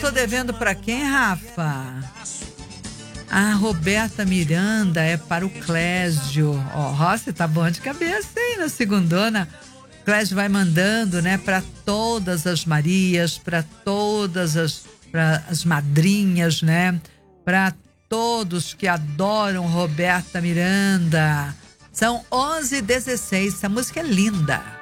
tô devendo pra quem, Rafa? A Roberta Miranda é para o Clésio. Ó, Rossi tá bom de cabeça, hein, na segundona. Clésio vai mandando, né, para todas as Marias, para todas as madrinhas, né, para todos que adoram Roberta Miranda. São 11h16, essa música é linda.